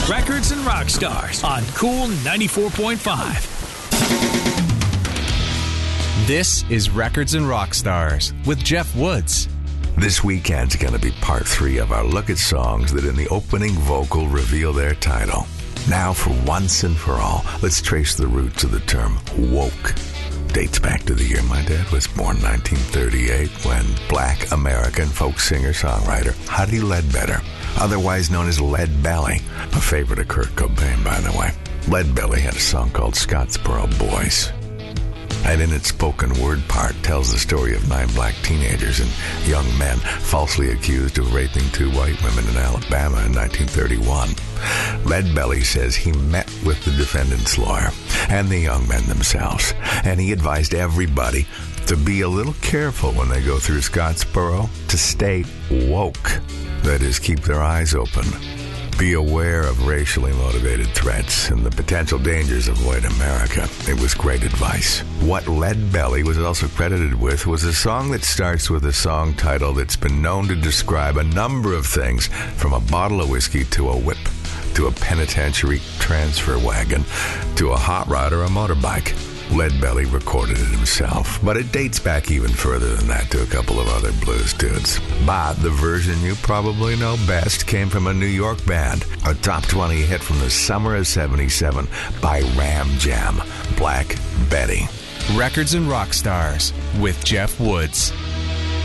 Records and Rock Stars on Cool 94.5. This is Records and Rock Stars with Jeff Woods. This weekend's going to be part 3 of our look at songs that in the opening vocal reveal their title. Now, for once and for all, let's trace the roots of the term woke. Dates back to the year my dad was born, 1938, when black American folk singer-songwriter Huddie Ledbetter, otherwise known as Lead Belly, a favorite of Kurt Cobain, by the way. Lead Belly had a song called Scottsboro Boys, and in its spoken word part tells the story of 9 black teenagers and young men falsely accused of raping 2 white women in Alabama in 1931. Lead Belly says he met with the defendant's lawyer and the young men themselves, and he advised everybody to be a little careful when they go through Scottsboro, to stay woke. That is, keep their eyes open. Be aware of racially motivated threats and the potential dangers of white America. It was great advice. What Lead Belly was also credited with was a song that starts with a song title that's been known to describe a number of things, from a bottle of whiskey to a whip, to a penitentiary transfer wagon, to a hot rod or a motorbike. Lead Belly recorded it himself, but it dates back even further than that to a couple of other blues dudes. But the version you probably know best came from a New York band, a top 20 hit from the summer of '77 by Ram Jam, Black Betty. Records and Rock Stars with Jeff Woods.